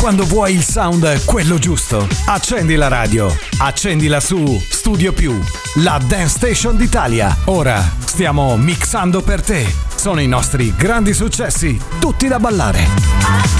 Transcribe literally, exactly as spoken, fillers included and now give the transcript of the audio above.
Quando vuoi il sound quello giusto, accendi la radio, accendila su Studio Più, la Dance Station d'Italia. Ora stiamo mixando per te. Sono i nostri grandi successi, tutti da ballare.